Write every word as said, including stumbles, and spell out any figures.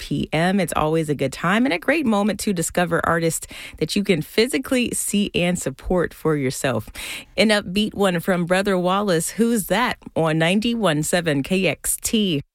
p.m. It's always a good time and a great moment to discover artists that you can physically see and support for yourself. An upbeat one from Brother Wallace, Who's That? On ninety-one point seven K X T.